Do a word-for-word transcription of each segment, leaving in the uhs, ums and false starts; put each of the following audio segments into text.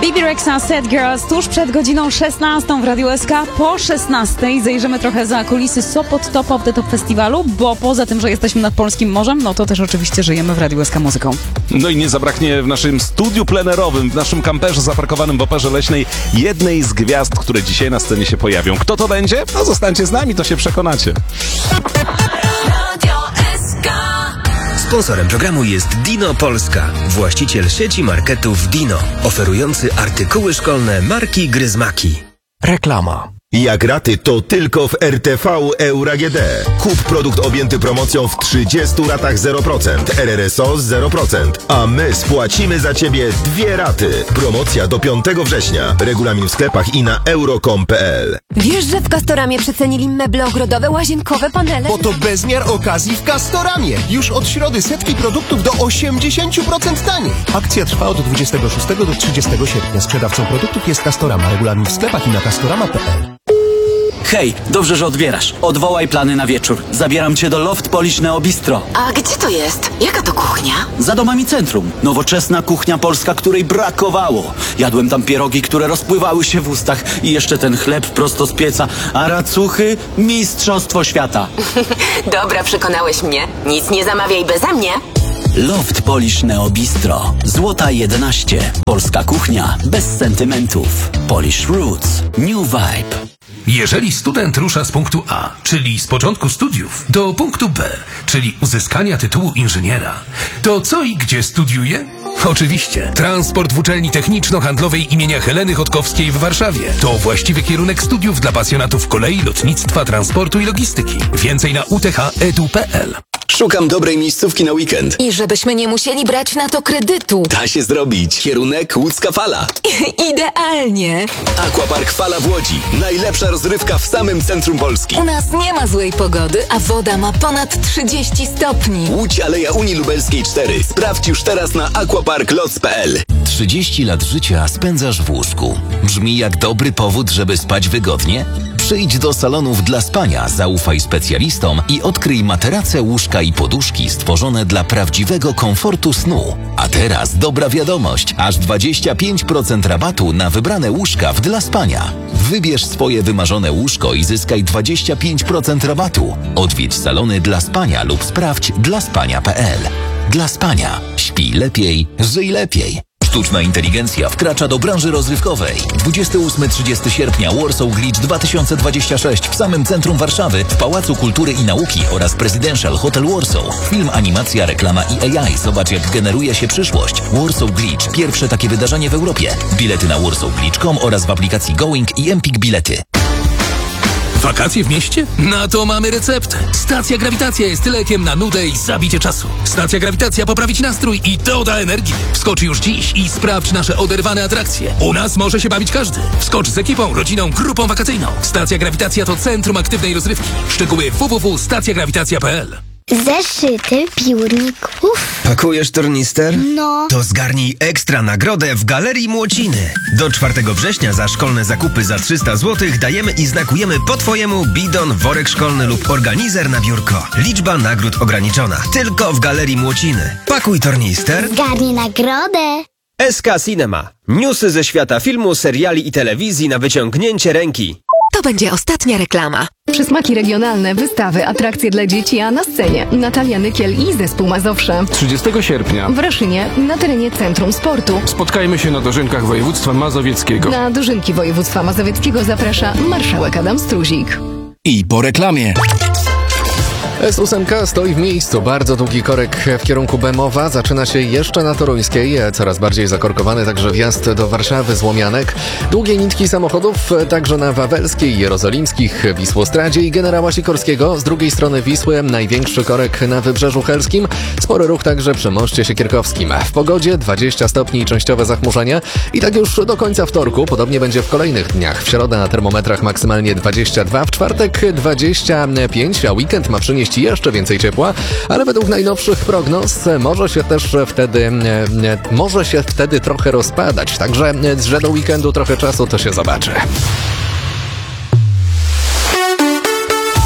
Bebe Rexha, Sad Girls, tuż przed godziną szesnastą w Radiu S K. Po szesnastej zajrzymy trochę za kulisy Sopot Top of the Top Festiwalu, bo poza tym, że jesteśmy nad polskim morzem, no to też oczywiście żyjemy w Radiu S K muzyką. No i nie zabraknie w naszym studiu plenerowym, w naszym kamperze zaparkowanym w Operze Leśnej jednej z gwiazd, które dzisiaj na scenie się pojawią. Kto to będzie? No zostańcie z nami, to się przekonacie. Sponsorem programu jest Dino Polska, właściciel sieci marketów Dino, oferujący artykuły szkolne marki Gryzmaki. Reklama. Jak raty, to tylko w R T V Euro G D. Kup produkt objęty promocją w trzydziestu ratach zero procent, R R S O zero procent, a my spłacimy za Ciebie dwie raty. Promocja do piątego września. Regulamin w sklepach i na euro kropka com kropka p l. Wiesz, że w Castoramie przecenili meble ogrodowe, łazienkowe, panele? Bo to bezmiar okazji w Castoramie. Już od środy setki produktów do osiemdziesiąt procent taniej. Akcja trwa od dwudziestego szóstego do trzydziestego sierpnia. Sprzedawcą produktów jest Castorama. Regulamin w sklepach i na castorama kropka p l. Hej, dobrze, że odbierasz. Odwołaj plany na wieczór. Zabieram cię do Loft Polish Neo Bistro. A gdzie to jest? Jaka to kuchnia? Za domami centrum. Nowoczesna kuchnia polska, której brakowało. Jadłem tam pierogi, które rozpływały się w ustach i jeszcze ten chleb prosto z pieca, a racuchy mistrzostwo świata. Dobra, przekonałeś mnie. Nic nie zamawiaj beze mnie. Loft Polish Neo Bistro. Złota jedenaście. Polska kuchnia bez sentymentów. Polish Roots. New Vibe. Jeżeli student rusza z punktu A, czyli z początku studiów, do punktu B, czyli uzyskania tytułu inżyniera, to co i gdzie studiuje? Oczywiście, transport w uczelni techniczno-handlowej imienia Heleny Chodkowskiej w Warszawie. To właściwy kierunek studiów dla pasjonatów kolei, lotnictwa, transportu i logistyki. Więcej na u t h edu kropka p l. Szukam dobrej miejscówki na weekend. I żebyśmy nie musieli brać na to kredytu. Da się zrobić. Kierunek Łódzka Fala. Idealnie. Aquapark Fala w Łodzi. Najlepsza rozrywka w samym centrum Polski. U nas nie ma złej pogody, a woda ma ponad trzydzieści stopni. Łódź, Aleja Unii Lubelskiej cztery. Sprawdź już teraz na aquapark lots kropka p l. trzydzieści lat życia spędzasz w łóżku. Brzmi jak dobry powód, żeby spać wygodnie? Przyjdź do salonów dla spania, zaufaj specjalistom i odkryj materace, łóżka i poduszki stworzone dla prawdziwego komfortu snu. A teraz dobra wiadomość, aż dwadzieścia pięć procent rabatu na wybrane łóżka w dla spania. Wybierz swoje wymarzone łóżko i zyskaj dwadzieścia pięć procent rabatu. Odwiedź salony dla spania lub sprawdź dla spania kropka p l. Dla spania. Śpij lepiej, żyj lepiej. Sztuczna inteligencja wkracza do branży rozrywkowej. dwudziestego ósmego do trzydziestego sierpnia Warsaw Glitch dwa tysiące dwadzieścia sześć w samym centrum Warszawy, w Pałacu Kultury i Nauki oraz Presidential Hotel Warsaw. Film, animacja, reklama i A I. Zobacz, jak generuje się przyszłość. Warsaw Glitch. Pierwsze takie wydarzenie w Europie. Bilety na warsaw glitch kropka com oraz w aplikacji Going i Empik Bilety. Wakacje w mieście? Na to mamy receptę. Stacja Grawitacja jest lekiem na nudę i zabicie czasu. Stacja Grawitacja poprawi ci nastrój i doda energii. Wskocz już dziś i sprawdź nasze oderwane atrakcje. U nas może się bawić każdy. Wskocz z ekipą, rodziną, grupą wakacyjną. Stacja Grawitacja to centrum aktywnej rozrywki. Szczegóły w w w kropka stacja grawitacja kropka p l. Zeszyty piórników. Pakujesz tornister? No. To zgarnij ekstra nagrodę w Galerii Młociny. Do czwartego września za szkolne zakupy za trzysta złotych dajemy i znakujemy po twojemu bidon, worek szkolny lub organizer na biurko. Liczba nagród ograniczona. Tylko w Galerii Młociny. Pakuj tornister. Zgarnij nagrodę. S K Cinema. Newsy ze świata filmu, seriali i telewizji na wyciągnięcie ręki. To będzie ostatnia reklama. Przysmaki regionalne, wystawy, atrakcje dla dzieci, a na scenie Natalia Nykiel i zespół Mazowsze. trzydziestego sierpnia W Raszynie, na terenie Centrum Sportu. Spotkajmy się na dożynkach województwa mazowieckiego. Na dożynki województwa mazowieckiego zaprasza marszałek Adam Struzik. I po reklamie. S osiem stoi w miejscu. Bardzo długi korek w kierunku Bemowa. Zaczyna się jeszcze na Toruńskiej. Coraz bardziej zakorkowany także wjazd do Warszawy z Łomianek. Długie nitki samochodów także na Wawelskiej, Jerozolimskich, Wisłostradzie i Generała Sikorskiego. Z drugiej strony Wisły największy korek na Wybrzeżu Helskim. Spory ruch także przy moście Siekierkowskim. W pogodzie dwadzieścia stopni i częściowe zachmurzenie. I tak już do końca wtorku. Podobnie będzie w kolejnych dniach. W środę na termometrach maksymalnie dwadzieścia dwa, w czwartek dwadzieścia pięć, a weekend ma przynieść jeszcze więcej ciepła, ale według najnowszych prognoz może się też wtedy może się wtedy trochę rozpadać, także że do weekendu trochę czasu to się zobaczy. Z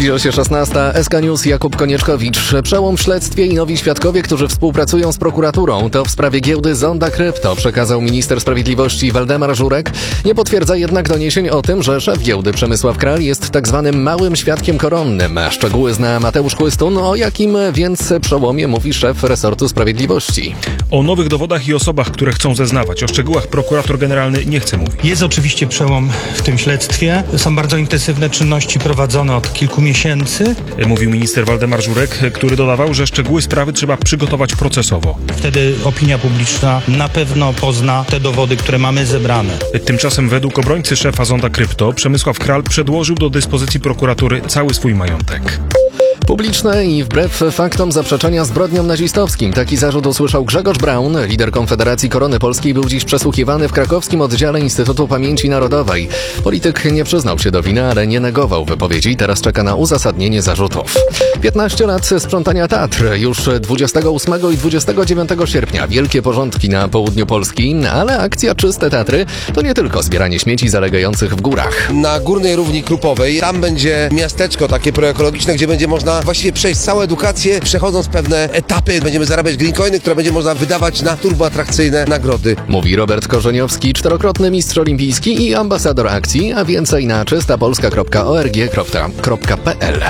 Zbliża się szesnasta. S K News, Jakub Konieczkowicz. Przełom w śledztwie i nowi świadkowie, którzy współpracują z prokuraturą. To w sprawie giełdy Zonda Krypto, przekazał minister sprawiedliwości Waldemar Żurek. Nie potwierdza jednak doniesień o tym, że szef giełdy Przemysław Kral jest tak zwanym małym świadkiem koronnym. Szczegóły zna Mateusz Chłystun. O jakim więc przełomie mówi szef resortu sprawiedliwości? O nowych dowodach i osobach, które chcą zeznawać. O szczegółach prokurator generalny nie chce mówić. Jest oczywiście przełom w tym śledztwie. Są bardzo intensywne czynności prowadzone od kilku miesięcy. Mówił minister Waldemar Żurek, który dodawał, że szczegóły sprawy trzeba przygotować procesowo. Wtedy opinia publiczna na pewno pozna te dowody, które mamy zebrane. Tymczasem według obrońcy szefa Zonda Krypto Przemysław Kral przedłożył do dyspozycji prokuratury cały swój majątek. Publiczne i wbrew faktom zaprzeczenia zbrodniom nazistowskim. Taki zarzut usłyszał Grzegorz Braun. Lider Konfederacji Korony Polskiej był dziś przesłuchiwany w krakowskim oddziale Instytutu Pamięci Narodowej. Polityk nie przyznał się do winy, ale nie negował wypowiedzi. Teraz czeka na uzasadnienie zarzutów. piętnaście lat sprzątania Tatr. Już dwudziestego ósmego i dwudziestego dziewiątego sierpnia wielkie porządki na południu Polski, ale akcja Czyste Tatry to nie tylko zbieranie śmieci zalegających w górach. Na Górnej Równi Krupowej tam będzie miasteczko takie proekologiczne, gdzie będzie można właściwie przejść całą edukację, przechodząc pewne etapy. Będziemy zarabiać greencoiny, które będzie można wydawać na turboatrakcyjne nagrody. Mówi Robert Korzeniowski, czterokrotny mistrz olimpijski i ambasador akcji, a więcej na czysta polska kropka org kropka p l.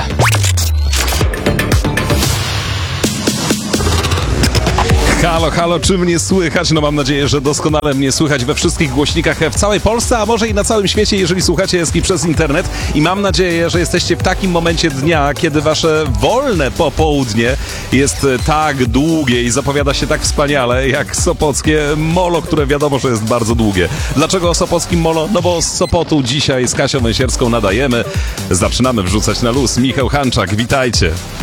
Halo, halo, czy mnie słychać? No mam nadzieję, że doskonale mnie słychać we wszystkich głośnikach w całej Polsce, a może i na całym świecie, jeżeli słuchacie Eski przez internet. I mam nadzieję, że jesteście w takim momencie dnia, kiedy wasze wolne popołudnie jest tak długie i zapowiada się tak wspaniale, jak sopockie molo, które wiadomo, że jest bardzo długie. Dlaczego o sopockim molo? No bo z Sopotu dzisiaj z Kasią Węsierską nadajemy. Zaczynamy wrzucać na luz. Michał Hanczak, witajcie.